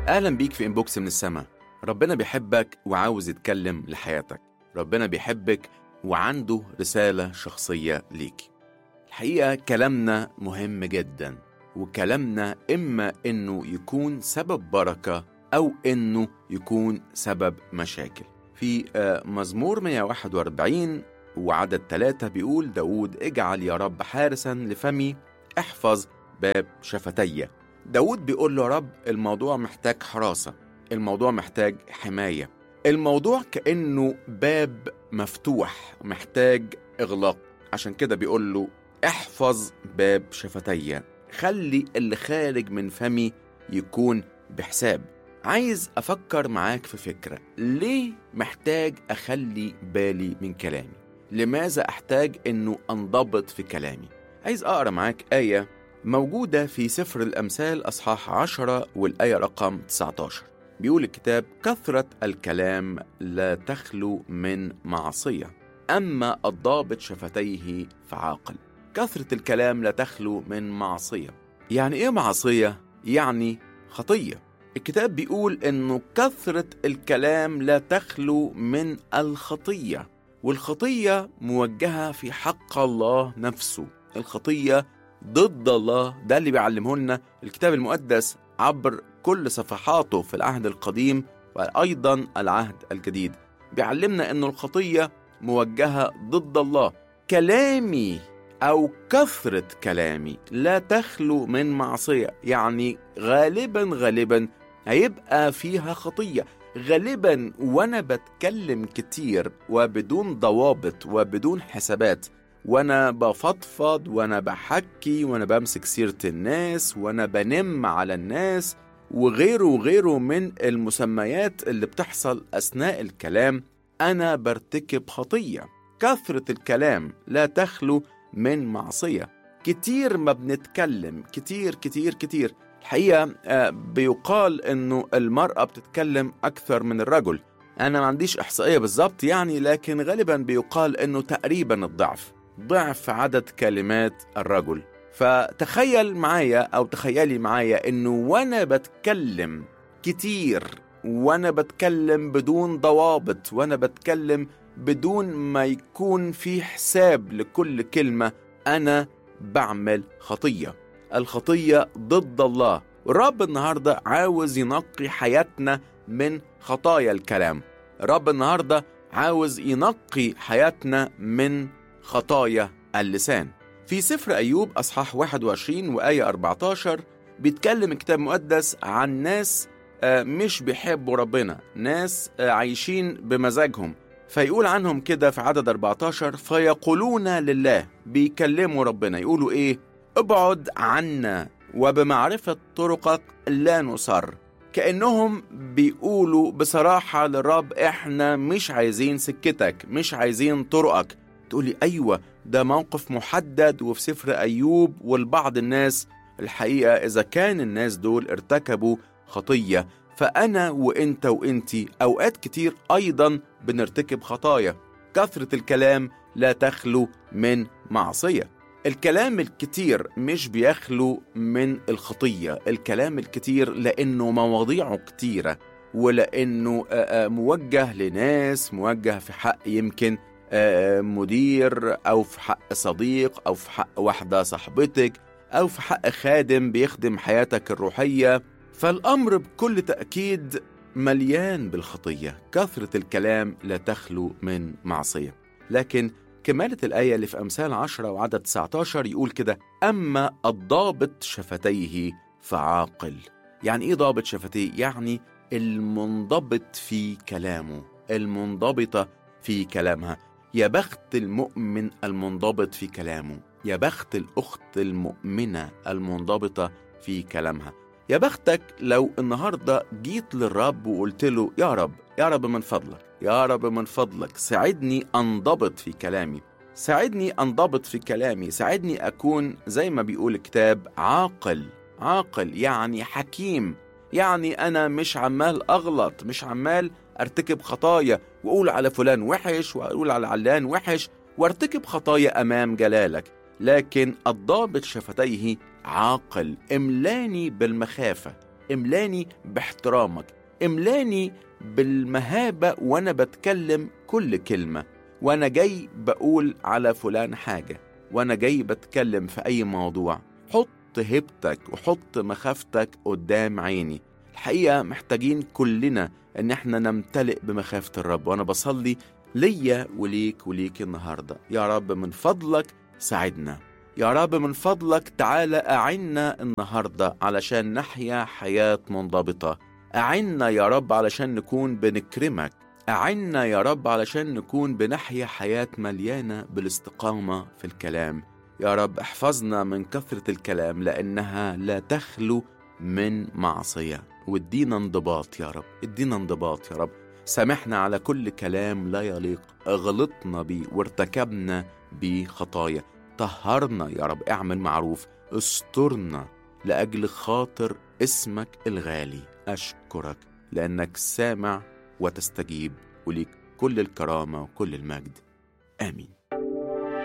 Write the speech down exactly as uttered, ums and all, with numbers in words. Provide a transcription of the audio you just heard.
أهلا بيك في إنبوكس من السما. ربنا بيحبك وعاوز يتكلم لحياتك. ربنا بيحبك وعنده رسالة شخصية ليك. الحقيقة كلامنا مهم جدا، وكلامنا إما إنه يكون سبب بركة أو إنه يكون سبب مشاكل. في مزمور مئة وواحد وأربعين وعدد ثلاثة بيقول داود: اجعل يا رب حارسا لفمي، احفظ باب شفتي. داود بيقول له: يا رب، الموضوع محتاج حراسة، الموضوع محتاج حماية، الموضوع كأنه باب مفتوح محتاج إغلاق. عشان كده بيقول له: احفظ باب شفتي، خلي اللي خارج من فمي يكون بحساب. عايز أفكر معاك في فكرة، ليه محتاج أخلي بالي من كلامي؟ لماذا أحتاج أنه أنضبط في كلامي؟ عايز أقرأ معاك آية موجودة في سفر الأمثال أصحاح عشرة والآية رقم تسعة عشر. بيقول الكتاب: كثرة الكلام لا تخلو من معصية، أما الضابط شفتيه فعاقل. كثرة الكلام لا تخلو من معصية. يعني إيه معصية؟ يعني خطية. الكتاب بيقول إنه كثرة الكلام لا تخلو من الخطية، والخطية موجهة في حق الله نفسه. الخطية ضد الله، ده اللي بيعلمه لنا الكتاب المقدس عبر كل صفحاته في العهد القديم وأيضا العهد الجديد. بيعلمنا إنه الخطية موجهة ضد الله. كلامي أو كثرة كلامي لا تخلو من معصية، يعني غالبا غالبا هيبقى فيها خطية. غالبا وأنا بتكلم كتير وبدون ضوابط وبدون حسابات، وأنا بفضفض وأنا بحكي وأنا بمسك سيرة الناس وأنا بنم على الناس وغيره وغيره من المسميات اللي بتحصل أثناء الكلام، أنا برتكب خطية. كثرة الكلام لا تخلو من معصية. كتير ما بنتكلم، كتير كتير كتير. الحقيقة بيقال أنه المرأة بتتكلم أكثر من الرجل. أنا ما عنديش إحصائية بالضبط يعني، لكن غالبا بيقال أنه تقريبا الضعف ضعف عدد كلمات الرجل. فتخيل معايا أو تخيلي معايا أنه وأنا بتكلم كتير، وأنا بتكلم بدون ضوابط، وأنا بتكلم بدون ما يكون في حساب لكل كلمة، أنا بعمل خطية. الخطية ضد الله. الرب النهاردة عاوز ينقي حياتنا من خطايا الكلام. الرب النهاردة عاوز ينقي حياتنا من خطايا اللسان. في سفر أيوب أصحاح واحد وعشرين وآية أربعة عشر بيتكلم الكتاب المقدس عن ناس مش بيحبوا ربنا، ناس عايشين بمزاجهم. فيقول عنهم كده في عدد أربعة عشر: فيقولون لله، بيكلموا ربنا يقولوا إيه؟ ابعد عنا وبمعرفة طرقك لا نصر. كأنهم بيقولوا بصراحة للرب: إحنا مش عايزين سكتك، مش عايزين طرقك. تقولي أيوة، ده موقف محدد وفي سفر أيوب. والبعض الناس الحقيقة إذا كان الناس دول ارتكبوا خطية، فأنا وإنت وإنتي أوقات كتير أيضا بنرتكب خطايا. كثرة الكلام لا تخلو من معصية. الكلام الكتير مش بيخلو من الخطية. الكلام الكتير لأنه مواضيعه كتيرة، ولأنه موجه لناس، موجه في حق يمكن مدير، أو في حق صديق، أو في حق واحدة صاحبتك، أو في حق خادم بيخدم حياتك الروحية. فالأمر بكل تأكيد مليان بالخطية. كثرة الكلام لا تخلو من معصية. لكن كمالة الآية اللي في أمثال عشرة وعدد تسعة عشر يقول كده: أما الضابط شفتيه فعاقل. يعني إيه ضابط شفتيه؟ يعني المنضبط في كلامه، المنضبطة في كلامها. يا بخت المؤمن المنضبط في كلامه، يا بخت الأخت المؤمنة المنضبطة في كلامها. يا بختك لو النهاردة جيت للرب وقلت له: يا رب، يا رب من فضلك، يا رب من فضلك ساعدني أنضبط في كلامي، ساعدني أنضبط في كلامي، ساعدني أكون زي ما بيقول الكتاب عاقل. عاقل يعني حكيم، يعني أنا مش عمال أغلط، مش عمال أرتكب خطايا وأقول على فلان وحش وأقول على علان وحش وارتكب خطايا أمام جلالك. لكن الضابط شفتيه عاقل. املاني بالمخافة، املاني باحترامك، املاني بالمهابة وأنا بتكلم كل كلمة، وأنا جاي بقول على فلان حاجة، وأنا جاي بتكلم في أي موضوع. حط هبتك وحط مخافتك قدام عيني. الحقيقة محتاجين كلنا ان احنا نمتلئ بمخافة الرب، وانا بصلي ليا وليك وليك النهاردة. يا رب من فضلك ساعدنا، يا رب من فضلك تعالى أعنا النهاردة علشان نحيا حياة منضبطة. أعنا يا رب علشان نكون بنكرمك، أعنا يا رب علشان نكون بنحيا حياة مليانة بالاستقامة في الكلام. يا رب احفظنا من كثرة الكلام لأنها لا تخلو من معصية، وادينا انضباط يا رب، ادينا انضباط يا رب. سامحنا على كل كلام لا يليق غلطنا بيه وارتكبنا بيه خطايا. طهرنا يا رب، اعمل معروف، استرنا لأجل خاطر اسمك الغالي. أشكرك لأنك سامع وتستجيب، وليك كل الكرامة وكل المجد. آمين.